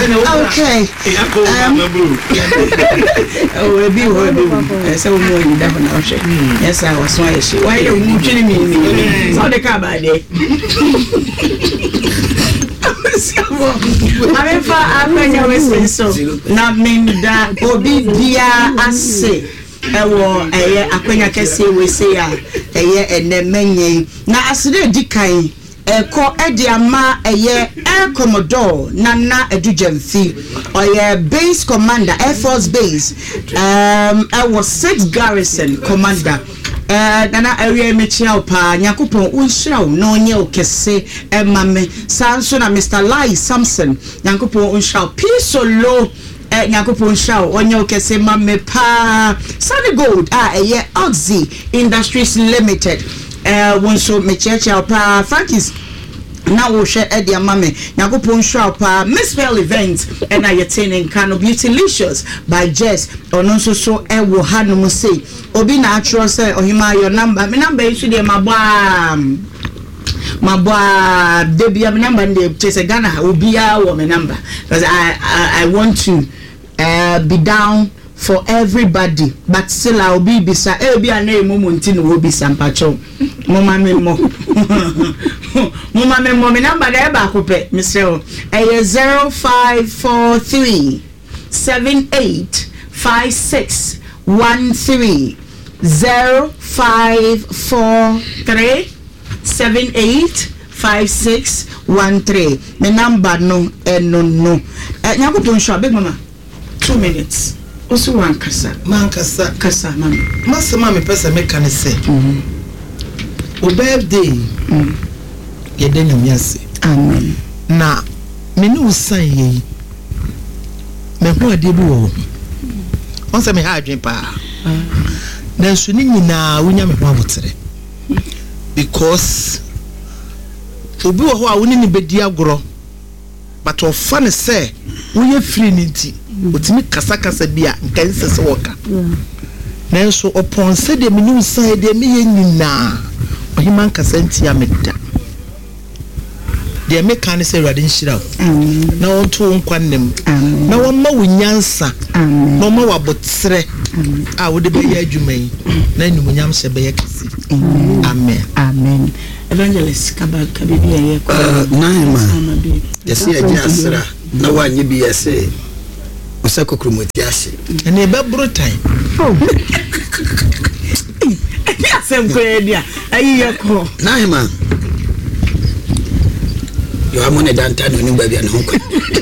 Okay. Oh, we be. So we know you never know. Yes, I was why she. Why you kidding me? So the car by day. I'm for African Western so. Now mean that Obi Dia Ase. Ewo akwanya kese we say enemenye na asire dikan eko edi ama Air Commodore Nana Edujemfi oye base commander Air Force base I was 6th garrison commander Nana area mechia pa nyakopon unhira no onye okese emame sanso na Mr. Lai Samson nyakopon unhira pisolo nyakopon shaw onye okese mame pa Sunny Gold Oxy Industries Limited wonso mechia pa Frankis na wo hwe e dia mame nyakopon shaw pa Misspell Events and ayetene Kano Beautylicious by Jess ononso so e wo hanom say obi na atro say ohima your number me number isu de mabwa debia me number de chese Ghana obia wo me number because I want to be down for everybody but still I will be bisa be an moment in will be sampacho mama me mo me number there back up Mr. 0543 785613 0543 785613 me number no no nyakopon sha big mama 2 minutes osu wankasa mankasa kasa mama masema me pesa me kan say o birthday ye den nyase amen na me no san ye me ho ade bi wo on se me ha adwen pa na so ni nyina wonya me ho abotere because obi wo ho a woni ni bedi agoro but ofa ne say wo ye free ni nti otimi kasa bia nkan sese woka na so opon se de menu sai de me ye nyina ohiman kasa nti ameda de me kan se rade nhira na wonto nkwannem na wonma wonyansa na wonma wabotere a wo de be ye adwuman na numunyam se be ye kase amen evangelist kabibi ye ko naima yesi agya asra na wanye bi yese osakokromoti ase na e be bro time asem ko edia ayi ye ko naima yo amone danta no ni babia no ko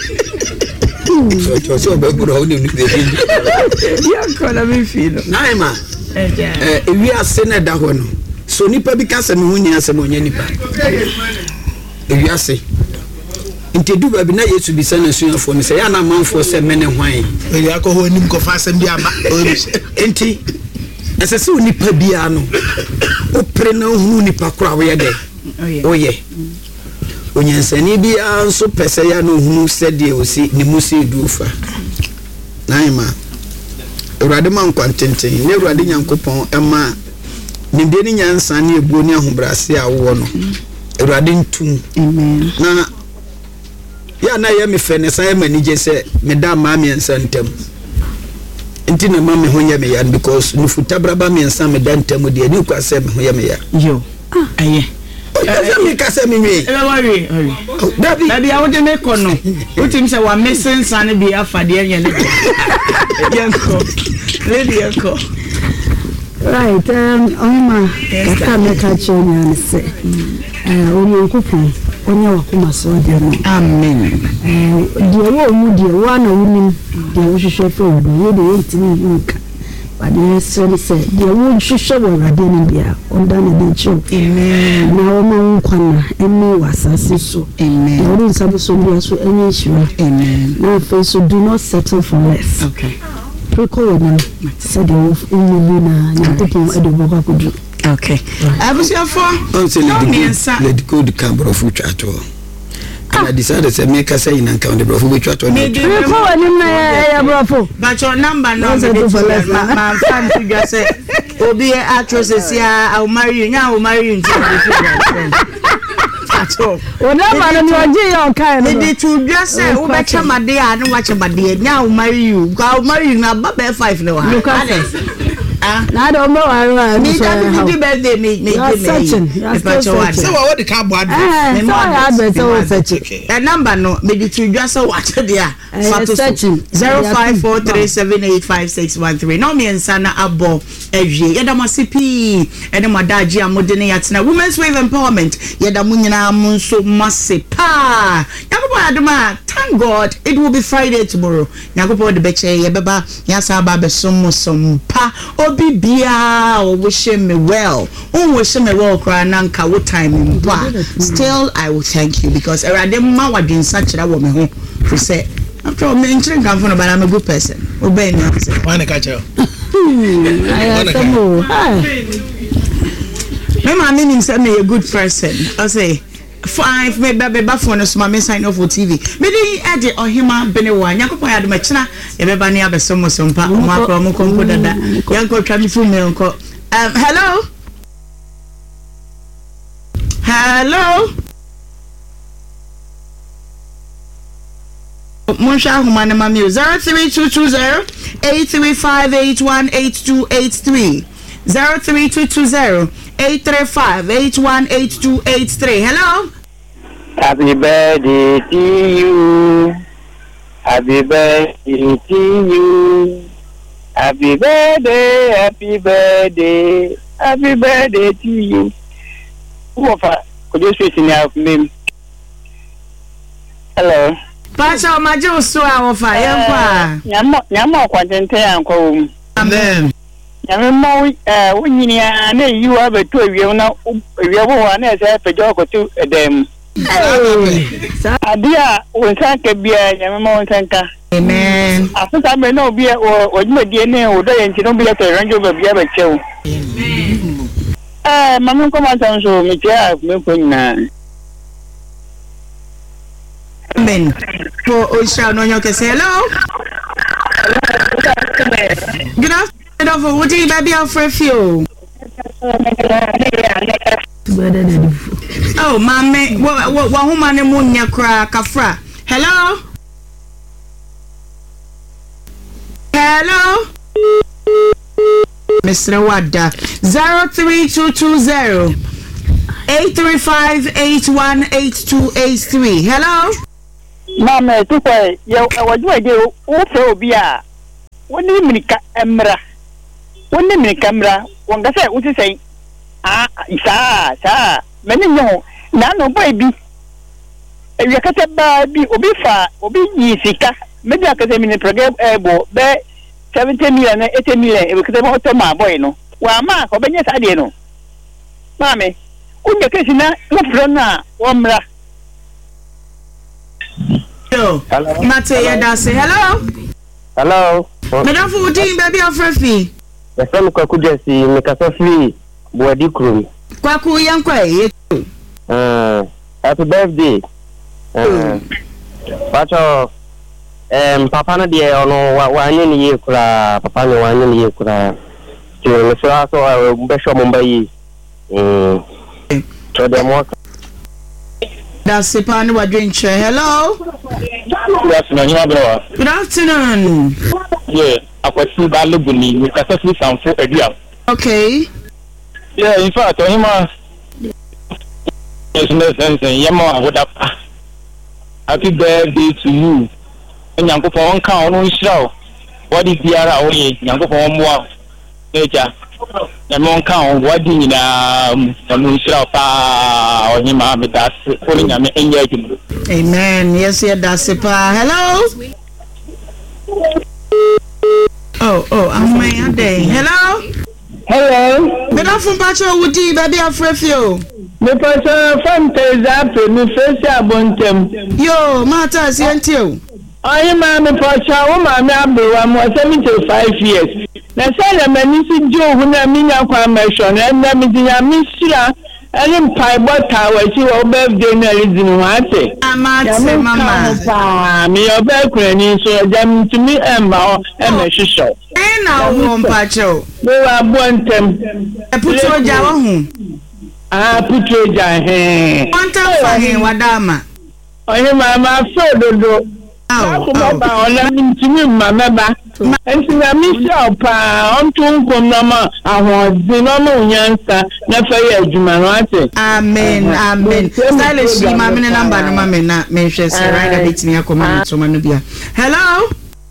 so be bro ni be ya ko na me feel naima ewi ase na da ho no so nipa bi kasa me hunya ase mo nya nipa ewi ase intedu ba bi na Yesu bi sana suafo ne se ya na manfo se mene hwan ewi akọ nim ko fa asem bi aba enti ese se nipa bi ano opre na hunu nipa kura we de oye onyansani bi anso pese ya no hunu se de osi ni musi dufa naima Urade man kwantenten ne urade nyankopon ema ne de ni nyansa ne ebuo ne ahobrase a wo no urade ntum amen na ya na ye me fe ne sai manije se me da ma me nsa ntem enti na ma me ho nya me ya because no futabraba me nsa me da ntem de ni kwa se me ho ya me ya yo aye me ka se me wi dabi a wo de me kono utim se wa mesen san bi afade anya ne yanko lady yanko right oma ka me ka chonya ne se onyankopon onye wakoma so de no amen de wo mu de wa na wunim de wo hwehwe fe wo de de ntimi nka ba de so se de wo hwehwe wo rade ne bia onda ne de cho amen na wo ma nkwana emi wasase so amen de wo nsabu so bia so enye hwira amen na fe so do not settle for less okay prekono said the umulina nyakopon edoboko akudu okay abusiafo let go the camera of which at all and I decided to make a say in and count the bro which at all prekono na ya bro but your number no my fan figure say obi actress ya I'll marry you now marry you pato Ona ma no oje ya okai no me to just say wo be chamade a no wa chamade nya wo marry you go marry you na ba 5 no ha na do mo wa me can do birthday me so what the car board me mo advert so search the number no me di to just watch there Fato 0543785613 no me nsana abo ewie yeda masipi ene madaji amode ne yatena women's wave empowerment yeda munyina munso masipa yakobo adoma thank God it will be Friday tomorrow yakobo de beche yebeba yasa ba besom sompa obi bia o wish me well kra nanka wo time mba still I will thank you because erade ma wadin sachira wo me ho to say after all, I'm but I'm a good person. Obey me. Wanna catch you? My meaning said me a good person. I say 5 maybe phone so my sign off for TV. Maybe edit or him benewa. Yakopo ya de machina e beba ni abesomo sompa. Oma kro mo konko dada. Yanko twa mi fu me onko. Hello? Hello? Monsha humana mami 03220-835-818283 03220-835-818283. Hello. Happy birthday to you. Happy birthday to you. Happy birthday, happy birthday, happy birthday to you. Could you speak in your name? Hello. Pastor Majo so our fire. Yamo quantente uncle. Amen. Yamo, when you have a 2 year now, we have one as a joke to them. Adia, when Sanka be a Yamo Sanka. Amen. After I may know beer or you DNA or day and you don't be at a range of a beer show. Mamma come on, so me care, me. Amen. For Osha no you can say hello. Good afternoon. For what you baby for few. Oh, mama, what woman munya kra kafra. Hello. Hello. Mr. Wada 03220-835-818283. Hello. Mama, to say, you what do I do? Also, be a 1 minute camera. 1 minute camera. One does say, what you say? Sir, many no, no baby. If you cut a baby, or be far, or be easy, maybe I can say in the program, 70 million, 80 million, because I'm not my boy, no. Well, Mark, or Benyas, I didn't know. Mammy, who the case now, one hello. Matthew, that's it. Hello. Hello. Madam Futin, baby of Refi. The son of Kakujasi, make us a free, Body Crew. Kwaku Yankwe. Happy birthday. Pacho, Papa na dear, or no, 1 year, Papa, 1 year, to the Slasso, I will be sure Mumbai. So the more. That's the pan we're drinking. Hello. Good afternoon. Good afternoon. Yeah, I was see Balubuni, we can see some food again. Okay. Yeah, in fact, him there's no sense in Yama would have happy birthday to you. And Yanko for one count on show. What is the other way? Yanko for 1 more. Nature. Yamon count what do you know? Show or him, that's pulling him engaging. Amen. Yes, yeah, that's it. Hello. Oh, I'm my day. Hello. Hello. But I'm from Pacho Woody, baby of Refio. The person from Tezape, me face abontem. Yo, Martha, see you. I am a Pacho, my number, I'm 75 years. Now, say, I'm a Missy Joe, who I mean, I'm mention, and I'm a Missy. I didn't pie what tower you will birthday in Wate. I'm at Mama. Me your background, so them to me, Emma, and a show. And now, Pacho. We are born them. I put your jaw. Putreja he. Quantum for him, Wadama. Oh, my friend, ona ntimi mameba entina misha pa ontun komnama ahodin no nyansa na fa ye adwuma no ate amen stylish ma me number no ma me na me hwe se right bit me akoma to ma no bia hello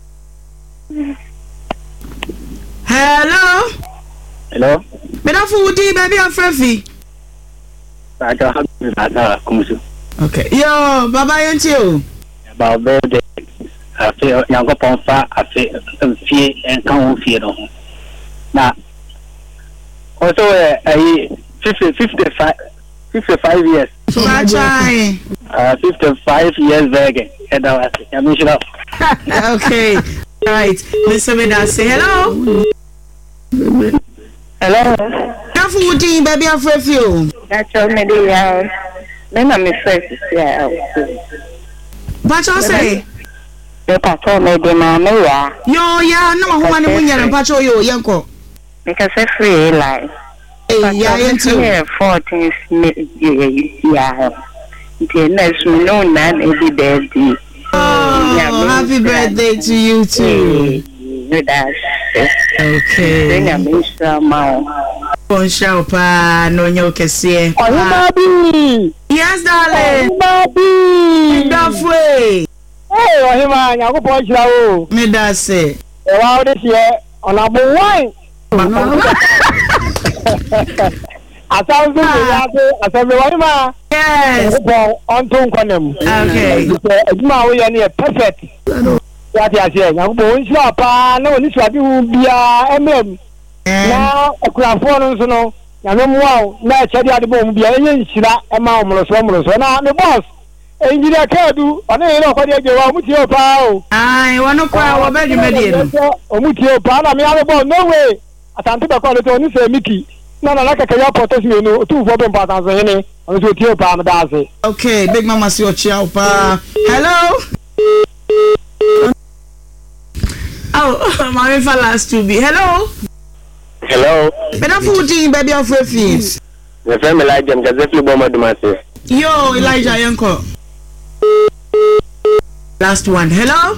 bedafu udi baby afrefi ata habata kumsu okay yo baba yenti o about birthday I feel young upon fat, I feel fear and come fear no. Now, also, 55 years. 55 years back, and I was okay, right. Listen, me that say hello. Hello. How would you, baby, have a few? That's all, me dear. Then I'm first, yeah. But I say. The patrol made them a mirror. Yo, yeah, no one when you're a patrol, you, Yanko. Because a free life. Yeah, into 14th, yeah. The next known man every birthday. Oh, happy birthday to you too. Okay. Then I miss Mao. On Shaupa, no Yokesie. Oh, baby. Yes, darling. Baby. That way. Oh, Hima, you go punch you. Me that say. Wow, this year on number 1. Yes. On to Conem. Okay. Now we are near perfect. What I say, I'm going to a no, this will be a MM. Now, a craft one, so no. Now, now, Chadi at the bomb, be a Shira, a mamma, so now the boss. Engineer Kadu, I know what you want with your power. I want to cry about you, Median. With your power, I mean, no way. I can't call it on say Mickey. No, like a career protest me, 2 4 patterns, any, and with your power, does it. Okay, Big Mama, see your chopper. Hello. Oh, my last to be. Hello. Hello. Better food, baby, of refuse. The family like them, because if you bomb the master. Yo, Elijah Yanko. Last one. Hello.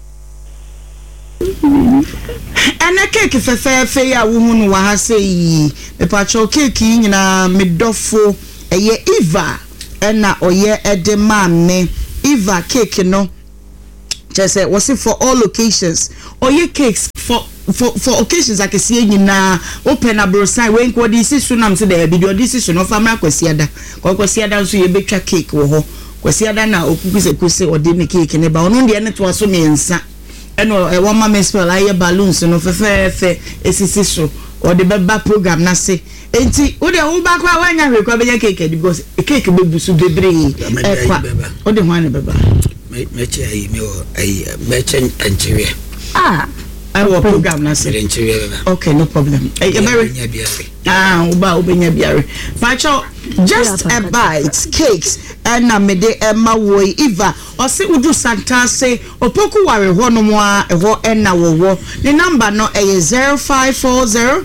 And a cake if a fair woman wa say the patrol cake in a midofo a ye Eva and na or ye edemame Eva cake no. Just say was it for all occasions or ye cakes for occasions I can see you na open a brosai when ko this is sunam say there be this is no family kwasiada so ye betwa cake wo ho kwasiada na okukuse or dey cake ne ba ono de ne to aso me nsa eno e won ma me spell aye balloons no fe esisi so or the beba program na say enti wo de wo ba kwa wanya hwe kwa benya cake because cake be busu bebre e kwa wo de ho ane beba meche ayi me o ayi meche enchiwe I will program na say okay, no problem. Ubenya biare. Pacho just a bite cakes and na mede emma woy Eva or say udu santa say opoku ware ho no mo a ho enna wo the number no 0540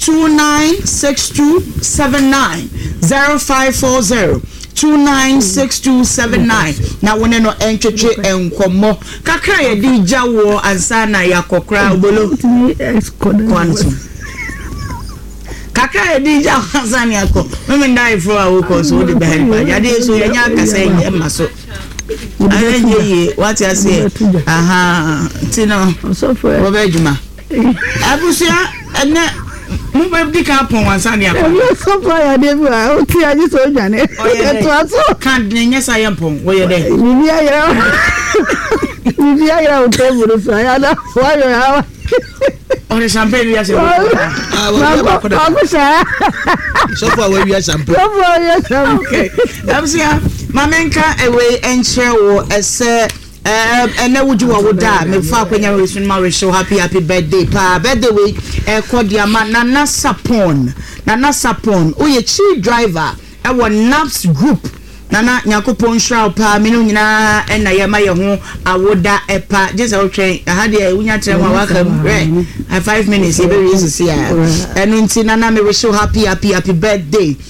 296279 0540 296279 na wone no entwetwe enkomo kakra ye di jawo ansana yakokra obolo kwantu kakra ye di jawo ansana yakko meme ndai fro awoko so de behind pa ya de so yanya akasa ye maso ayenye what you say aha tino so for obejuma abusia ene mo be di ka pon wansa ne akwa so for ya de bi o ti aji so jane e to aso kan nya sa yempon wo ye de ni ya o te buru so ya da wa yo ya on the champagne ya se so for we ya champagne okay abusia mamenka ewe enche wo ese ene wuju wa woda me fa kwanya we sun ma we show happy birthday pa birthday we kodia ma nana sapon oye chief driver e wo naps group nana nyakopon shraw pa me no nyina na ye ma ye ho awoda epa just okay ha de wunya tere ma waka 5 minutes e be reason see enu nti nana me we show happy birthday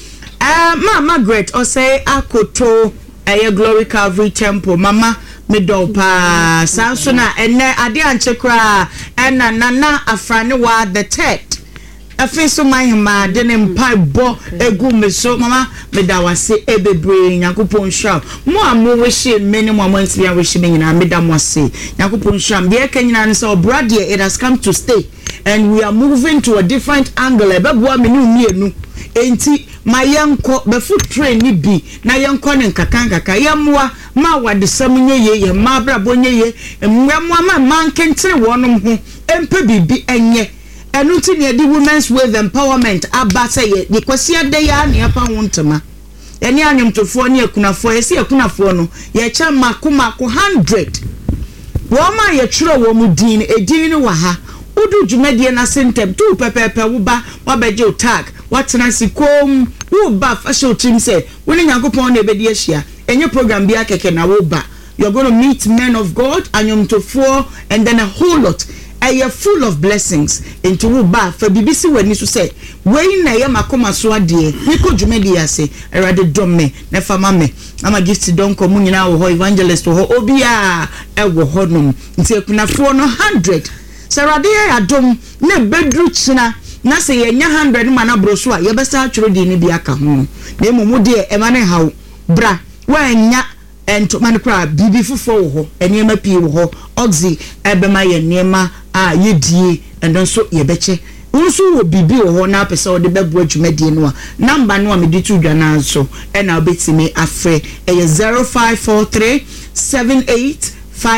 Margaret say akoto Glory Calvary Temple mama middle pa sansona ene ade anche kra ena nana afrane wa the third afiso mahima de ne mpa bo egu meso mama medawase ebebre yakopon sham mo amu wehye meni mo amansi ya wehye nyina medamwase yakopon sham de ekanyina nso brother it has come to stay and we are moving to a different angle ebeboa menu mienu enti mayenko befu train ni bi na yenko ne nkaka yamwa ma wade samunye ye ma brabo nye ye mwamwa ma mankentre wonom ho empe bibi enye enu ti ne di women's with empowerment abasa ye kwasi ade ya ne apa wontema eni anyomtofo ne akunafo ese akunafo no ye cha mako 100 wo ma ye twero wo mu din edin wa ha udu dwumadie na sentem tu pepepe wo ba wabeje tag watena sikom wo ba fashion team say when Nyankopon na ebedi ahia enye program bia keke na wo ba you're going to meet men of God anyomtofo and then a whole lot are full of blessings into wo ba fa bibisi wani so say we na ye makoma so ade niko dwumadie ase erade domme na fama me ama gift don komu nyina wo ho evangelist wo obia e wo honum nti ekunafo no 100 Sarade ya dom ne bedru china na se ye nya 100 ma na broso a ye besa atworo di ne bi aka ho na emumu de e ma ne hawo bra wa nya ento man kra bibi fufo wo ho enema pii wo ho oxy ebema ye nema a ye die endo so ye beche unso wo bibi wo ho na pese wo de bebu adwumadie no a number no a me di tu dwa na so e na obetime afre e 0543 78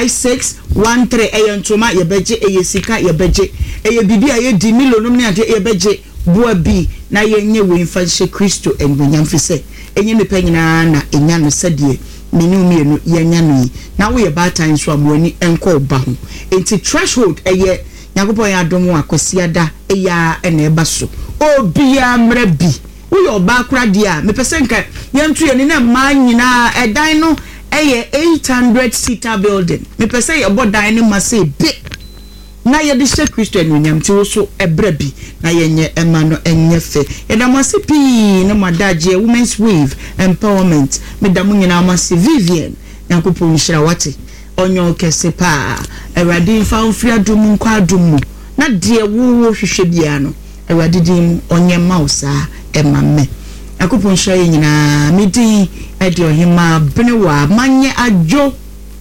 5613 eyentoma yebeje eyesika yebeje eyebibi aye di milonum ne ade yebeje boa bi na yenye we mfanhye Kristo enwonyam fise enye mepa nyina na enya no sadie menu mienu yenya no na we ba tan so amoni enko oba ho enti threshold eye Nyankopon ya dom akosiada eya ena eba so obia mra bi we oba kra dia mepese nka yentu ye ne na ma nyina edan no 800 seater building me pese ye bodan ni mase bi na ye de she Christian nyam ti wo so ebra bi na ye nye ema no enye fe ye da mase pi na madaje women's wave empowerment me da munyina mase Vivian Nyankopon nhira wate onyo kese pa ewade mfa ofri adum nkwa adum na de wo hwehwe bia no ewade dim onye mausa emamme Nyankopon nhira ye nyina medi edi ohima benewa manye ajo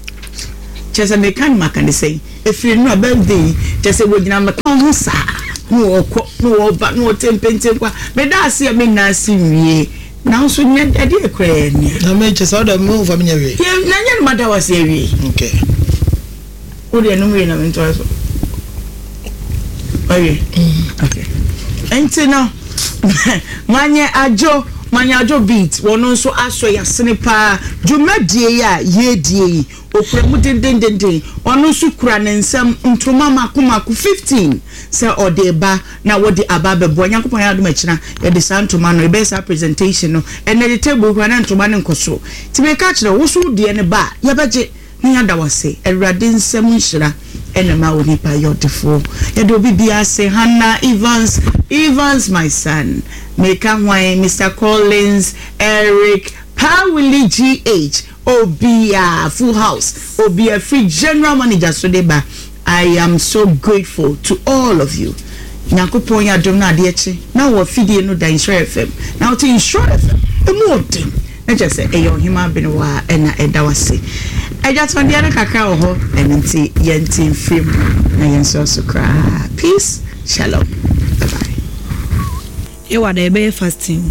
chese me kan makane say efiri no birthday chese wogina makan ho sa no okọ no oba no tempente kwa me da ase me na ase wie na so nye edi ekwe ni na me chese oda me over me wie ye na nya mada wase wie okay odi enu wie na me nto aso okay okay enti no manye ajo beat wono nso aso ya senepa dwumadie ya yedie opramu dendendende ono nso kura ne nsam ntoma makomako 15 se odeba na wodi ababe bo Nyankopon ya adom akina ye de santoma no ebe sa presentation no ene de table kura na ntoma ne nkoso tibeka kire wo so die ne ba ye beje ni ada wase Awurade nsam nhira ene ma woni pa yodefo ye de obi bia se Hannah Evans my son Meka Wine, Mr. Collins, Eric, Powilly GH, Obia, Full House, Obia Free General Manager Sodeba. I am so grateful to all of you. Nyankopon ya dom na adeche. Na wo fidie no da Insure FM. Na wo te Insure FM. Emoten. Na just say eyo hima benwa ena edawase. Eja to dia na kakra ho enenti yenti film na yenso so kra. Peace. Shalom. Bye bye. You are the be fasting.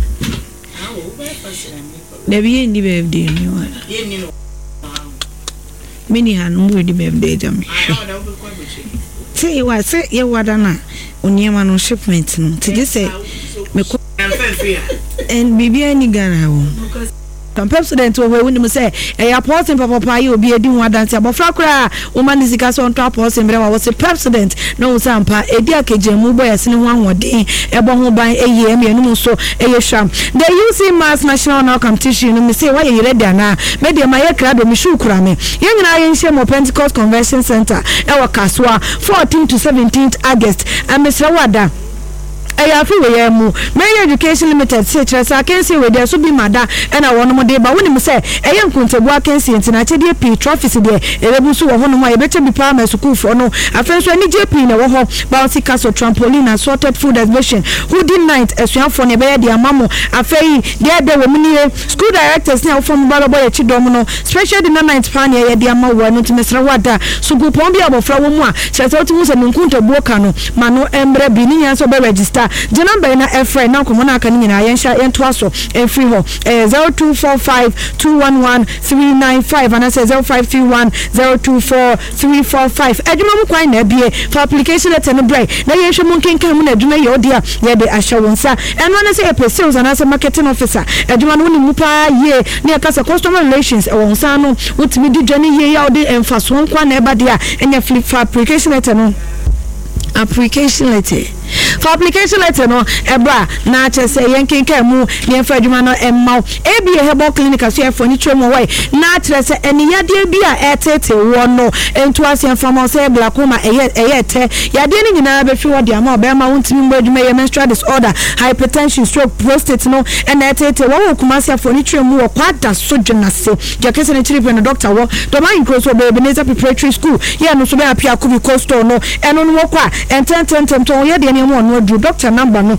The be ni birthday ni wa. Mini han mu di birthday jam. Say you say you wadana onyema no shipment no. Ti say me ko and bibia ni Ghana wo. Some president over when you say a person papa you be a din one dance but frakra woman is gas on top person was a president no sampa e dia kejemu boy asini wan wodin e bo ho ban eyem enum so eye sham the UC mass national now competition no me say why you ready na me dey my krado me shukura me ye nyina ye nhye mo Pentecost Convention Center e wo Kaswa 14 to 17th August and Mr. Wada afi we ye mu Mary Education Limited say chere sa akensi we dey so bi mada e na wono mo dey ba woni mo say eye nkuntabu akensi ntina chede p trophies dey erebu so wo hono mo e beche bi primary school for no afenso ani JP na wo ho bouncy castle trampoline assorted food exhibition hoodie night esuafo ne be dey amamo afei dey wo mnie school directors ne from balobo ye chidom no special dinner night plan ye dey amawo no timesra wada so go pon bi abofra wo mu a chere sa otimu se nkuntabu ka no ma no embre bi ni yan so be register je number na efre na komo na aka ni nyina yen sha yen to aso en free ho 0245211395 and I say 0531024345 adwuma mu kwan na bie for application letter no break na yen hwe mu nkenkan mu na adwuma ye odia ye de ahya wonsa eno na say e sales and as marketing officer adwuma no ni mu pa ye na akasa customer relations e wonsa no utimi di dwane ye ya ode emfaso nkwa na eba dia enya flip for application letter no application letter for application letter no ebra na che say yenkenkan mu ne fa adwuma no emma ebi hebo clinic aso e fo ni twemo wai na che say eni yade bi a etete wo no ento asen fama say glaucoma eye te yade ni nyina be fi wo de ama oba ma wontimi mbo adwuma ye menstrual disorder hypertension stroke prostate no and etete wo kuma se fo ni twemo wo kwada so dwena se jakese ne chiri no doctor wo do man cross obe Ebenezer preparatory school ye no so be apia kubi coastal no eno no wo kwa enten ton ye de ne mo no do doctor number no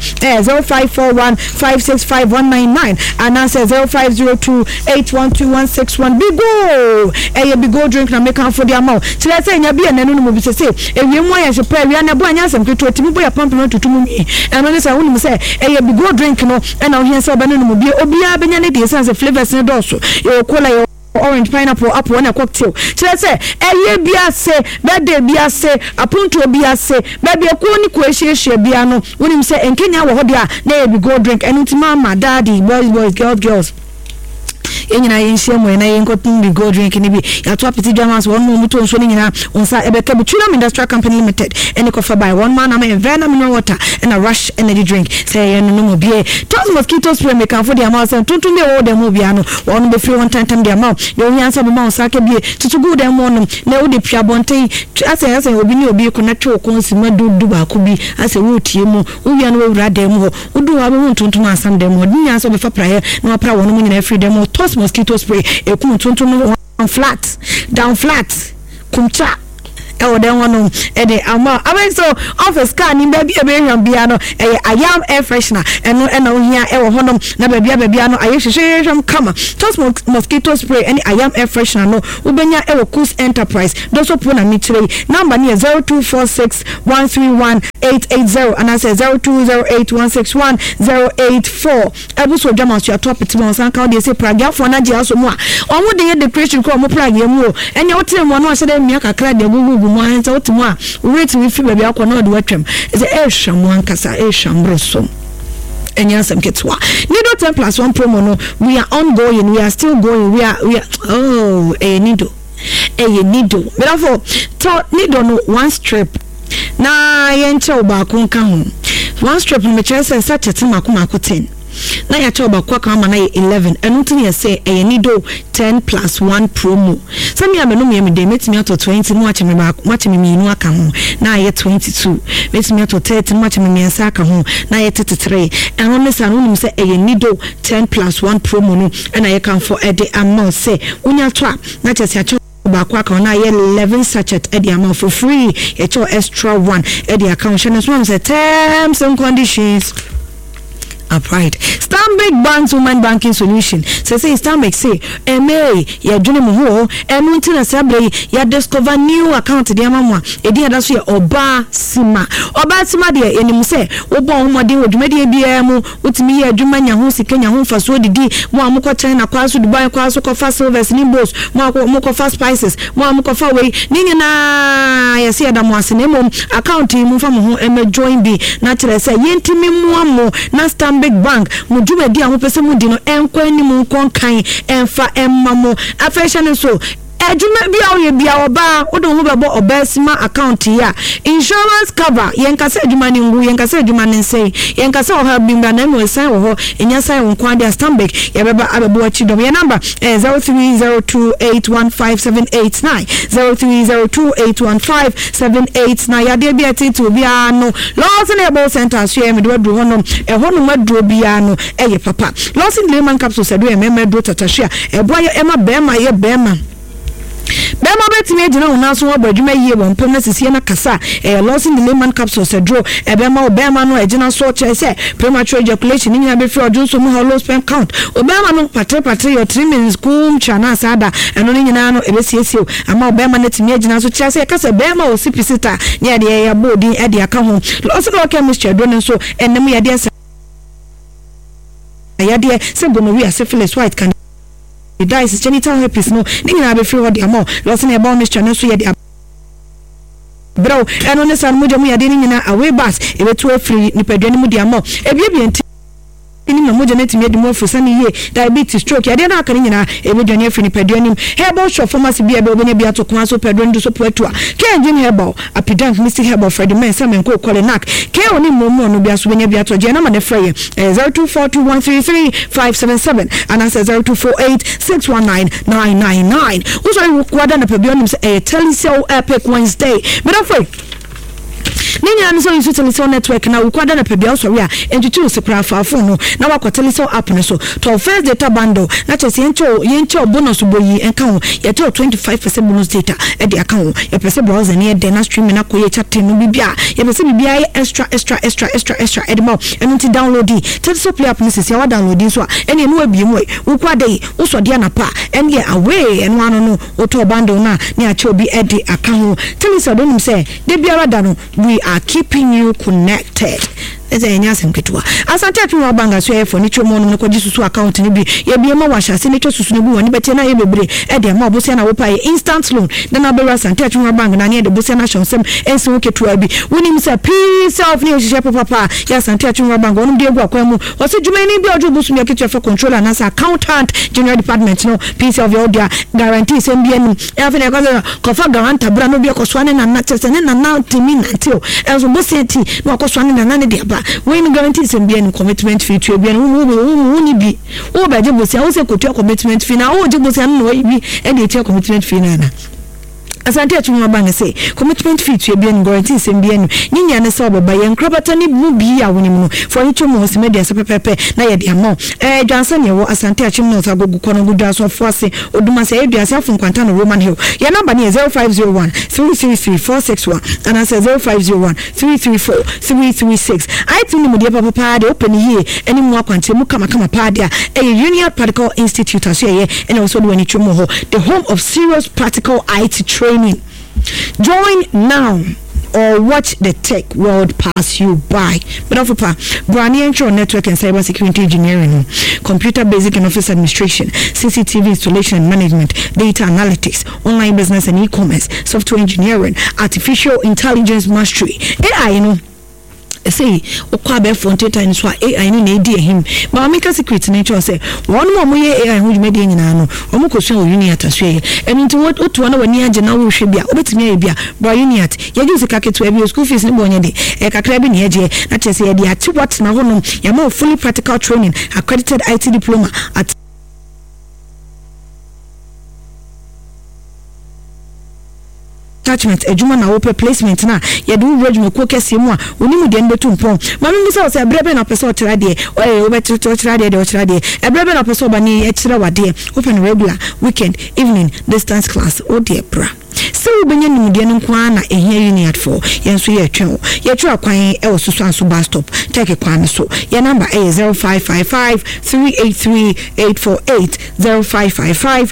0541565199 and answer 0502812161 bigo bigo drink na make am for the amount tell say nya bia nanu no mo bi say ewie mo ya shepa ewie na bo anya asem keto timi bo ya pump no tutumu mi eno ne say wonu say bigo drink no e na ohia say obanu no mo bi obia benya ne de sense flavors ne do so e cola orange pineapple apple na cocktail tell say bia say birthday bia say apunto bia say baby ko ni ko ehie bia no wonim say enkenya wo ho dia na be go drink enu ti mama daddy boys girls enyina yenhye mo na yenkotun bi go drink ni bi ya to apiti jamas won mo muto nso ni nyina onsa ebeka bi Trinam Industrial Company Limited ene ko fa by one man am environment mineral water and a rush energy drink say yen no mo bie toss mosquito spray make am for the amount say tuntun me wo dem bia no won be free one time the amount you yan say be ma onsa ka bie tutu go dem mo no na wo de pia bonten ase obi ni obi ko na twe ko nsima du ba ko bi ase wo tie mu wo wia no wo wura dem ho wo du wa be tuntun asam dem ho di yan so be fa praye na wa pra won mo nyina free dem toss mosquito spray ekun tuntun down flat kumcha den wono de ama so office car ni ba bia bia no ayam air freshener eno ohia wo honom na ba bia no ayehwehwehwem kama toss mosquito spray any ayam air freshener no ubenya wo Kus Enterprise do so po na mi kire number ni 0246131880 and I say 0208161084 abuso dwama so atop pitimo sanka de say pragia for na dia so mu a omo de depression ko omo pragia mu o enya wotere mo no ase de mia kakra de gugu mo anza wotimu a rate we fi baby akwa na de watwam is ehwam ankasa ehwam Enyasem ketwa Nido 10+1 promo no we are ongoing, we are still going, we are Nido therefore Nido no one strip na yenche obaako nka ho one strip no meche say sachet mako 10 na ya choba kwa kama na 11 enu tini ya say Nido 10+1 promo sami amenu mi de metimi ato 20 mu achemi inu aka ho na ye 22 metimi ato 30 mu achemi ensa aka ho na ye 33 enu me sa no say Nido 10+1 promo no na ye kan for the amount say unya to na chese acho bakwa ka na ye 11 sachet e the amount for free ye cho extra one e the account so say terms and conditions upright. Stanbic Bank's Women Banking Solution. Say Stanbic say, ya june mu ho, enu na sabre ya discover new account de amamwa. Edi adaso ya Oba Sima de enim say, obo homode odwumade bia mu, utimi ya adwuma nya ho sikanya ho faso didi, mo amukọ China kwa so Dubai kwa so kofa silvers ni boss, mo amukọ spices, mo amukọ we ni nyina ya se adamu asenemo account mu fa mo ho join bi na kire say yentimi mu amo na Big Bank mujuma dia ho pese mu di no enkwa ni mu konkan enfa emmamo afesha ne so ejuma bia o ye bia oba wo do mo bebo obesima account ya insurance cover yenkasa ejuma ni ngu yenkasa ejuma ni nsei yenkasa o ha bimba na mo san wo ho enya san wo kwa dia Stanbic ye beba abebo achi dom ye number 0302815789 0302815789 ya de bia titu bia no Lawson Able Center so ye me do hono hono madro bia no ye papa Lawson Lemon capsule se do ye me do tatahia eboa ye ema bema ye bema Bema betimi agina una so abadwuma yie won pem na sisi na kasa Lawson the Lemon capsule se draw bema obema no agina so che se premature ejaculation ni na be free ojo so mu low sperm count obema no patre your 3 minutes kum chana sada eno ni nyina no ebesiesie ama obema na timi agina so che se kasa bema o sipisita ni ade ya bodi ade aka ho Lawson the chemistry do ne so enem ya de se gonorrhea syphilis white can the dice genital herpes no ninga be free what amo Lawson e bon mixture no so ye de bro eno ne san mu ya de ninga away bus e betu free ni pedwani mu de amo e bie ini na moja neti medi mo fusani ye diabetes stroke ade na akani nyina e bedwani afri ni pedwani herbal shop pharmacy bia be obenya bia to kwa so pedwani do so poetua ke engine herbal apidank mystic herbal Fred men samen ko kolenak ke oni momo no bia so benya bia to je na ma ne frey 0242133577 and answer 0248619999 uso kwada na pedwani se telecell epic Wednesday but afraid Ninya nso yusu telecell network na ukwada na pebia so ya entutu se kra fa phone na wa telecell app no so to first data bundle na chese yencho bonus boyi enka ho ye to 25% bonus data e de aka ho ye pese browser ne de na stream na ko ye chat no bibia ye pese bibia extra e de mo enunti download telecell play app no se ya wa download so ene no abie mu ukwada yi uso de na pa ene away eno ano no auto bundle na ne a che obi e de aka ho telecell do nim se de biara da no we are keeping you connected. Eze enya semketua asante atwa banga so efo ni chomo no ko jisusu account ni bi ye bi ma washa se ni chosusu ni bu woni bete na ye bebre e de ma obosia na wo pa instant loan na na bewa asante atwa banga na ne de bosia na shonsem enso oketua bi woni msa peace of ni ohihye papa ya asante atwa banga wonu de egu akwa mu o se dwuma ni bi ojo bosu mi oketua for controller na accountant general department no peace of your guarantee sem bi anu e afi na ko fa guarantee bra no bi ko so na na chese na na timi na tio enso bosia ti no ko so na na ne de when guarantees and be commitment fee to be who be o ba je bosia o se kotua commitment fee na o je bosia no bi e de tia commitment fee na asante atuma banga say commitment fee to be guarantees and be nyinya ne so baba ye nkrabata ni mu bi ya woni mu for ni chomo o se media se pepepe na ye de amo Johnson ye wo asante achim no agogo kono gudu aso force oduma se edua se afun kwanta no Roman Hill ye number ni 0501 333461 and answer 0501 334336 I think mu de papa de open here any mu akwante mu kama pa de a Union Practical Institute aso ye and also do any chomo ho the home of serious practical IT training. Join now or watch the tech world pass you by. But of Brani network and cyber security engineering, computer basic and office administration, CCTV installation and management, data analytics, online business and e-commerce, software engineering, artificial intelligence mastery. AI, you know. Say okwa be fonte tan so AI ni na di him ma make secret nature say won mo ye AI hu dwuma di nyina no omo ko so uni atasue eni nti otu na wani age na wo hwe bia obetimi aye bia bra uni at ye ju se kaketo e bi school fees ni bo nya de e kakra bi na ye na chese ye di ati what na hono ya ma fully practical training accredited IT diploma at attachment ejuma na open placement na ye do road me ko kese mu a onimu de nbetu mpon ma me say o say brebe na person o kira de o betu o kira de brebe na person ba ni e kira wade open regular weekend evening distance class o de bra so benye nimu de nko na ehia unit for yenso ye twen ye twa kwan e o susu anso bus stop take kwan so your number is 0555 383848 0555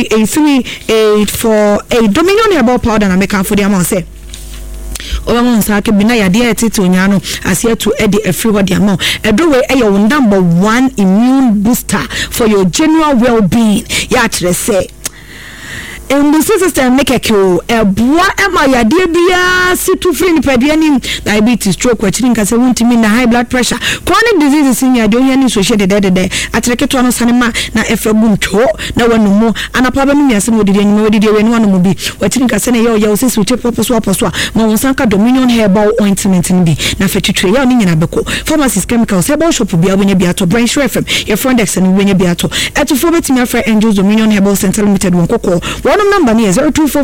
383848 Dominion about powder na make am for the amount say Omo nsake bina ya de etete onyano asia to edi everywhere the amount edowe your number 1 immune booster for your general well-being ya kire say the system make a kill a boy am I dear bia sit to free pedianim diabetes stroke watching cause I want to mean high blood pressure chronic diseases in your don't associated there at Reketuano Sanema na efebunto na one more and a problem yes no did any one will be watching Casene yo sis with purpose Monsanka Dominion Herbal Ointment in B na fetitri ya ni na beko pharmacies chemicals herbal shop bia when you be ato branch FM your friend X and when you be ato at to forward me for Angels Dominion Herbal Center Limited one koko one number near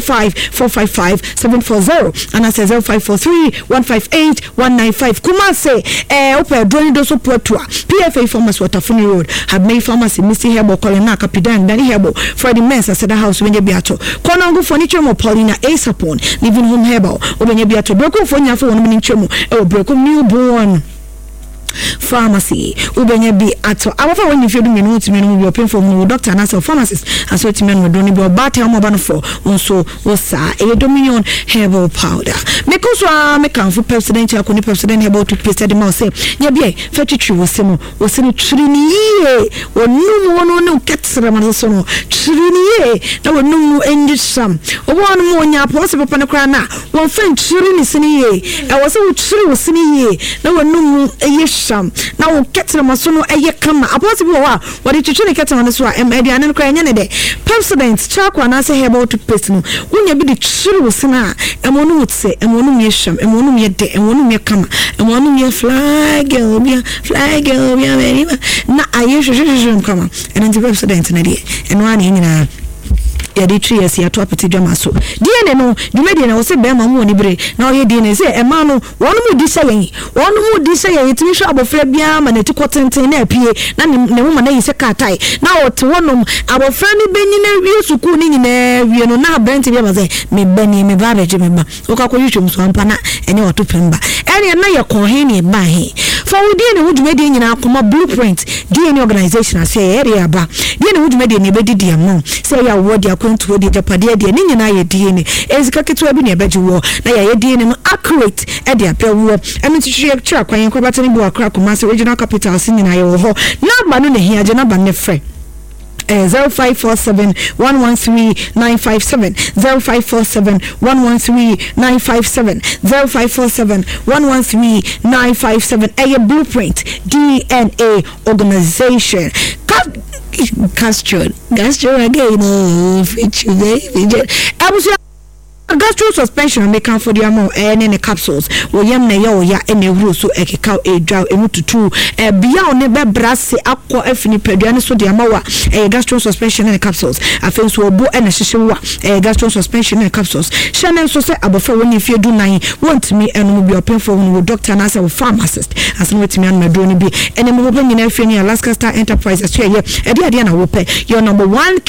0245-455-740 and I say 0543-158-195 Kuma say open drawing those potua PFA Farmers Waterfuni Road have made pharmacy Missy Herbal Colina Capitan Danny Herbal Friday Mensa said the house when you be ato Konango furniture mo Paulina Asapon living home herbal when you be ato Broko for your phone meaning chemo Broko newborn pharmacy ubenye bi ato abafa when you feel me no to me no be open for no doctor and as a pharmacist and so to me no do be about am ban for so wosa e Dominion herbal powder make us make am for president akoni president herbal to paste the mouth say nya bi fetitri wosem wosini trini ye wonu wono no ketra man so no trini ye na wonu enji sam obo no nya pose papa ne kra na won fan trini sini ye e wo se wo trini wosini ye na wonu eye sham na wo ketra maso no eye kama apostle wa what did you ketra no so am ediane no kra nya ne de president chakwa na say herbal to paste no unya bi de trini wosina emonu wutse emonu ye sham emonu ye de emonu ye kama emonu ye flag bia na aye shushu kama and the president na de eno ani nyina ya de 3 years ya to apeti dwama so DNA no dwumedi na wo se be ma mo ni bre na o ye DNA se e ma no wonu mu di se yen timi hwa abofra bia ma na ti kwotenten na apie na ne mu ma na yi se katai na o te wonum abofra ni benyina wie suku ni nyina wie no na brent bia ma se me bani me ba beje me ma o ka ko yitwum so ampa na ene o to pemba ene na ye kon he ni ba he for we DNA wo dwumedi nyina akoma blueprint DNA organization say area ba DNA wo dwumedi ne be didi am say ya wo dia to the Japadia, the Nina DNA, as Kakatu Abinia Beju, Naya DNA accurate at the appeal war, and to share track when you come back to the crack mass original capital singing Iowa. Not Banuna here, Janaba Nefre. 0547-113-957 0547-113-957 0547-113-957 a blueprint DNA organization Gastro again gastro suspension make am for the amount and in the capsules wo yam na ya ene huru so ekeka edwa emututu bia one be brase akọ afini paduane so the amawa gastro suspension in the capsules afen so obo ene hyehewa gastro suspension in the capsules shane so say abofra woni fie du nan want me eno bi open for woni doctor na say pharmacist as no wetimi an madro ni bi ene mo be nyina afie ni Alaska Star Enterprises so ye ade na wo pe your number 1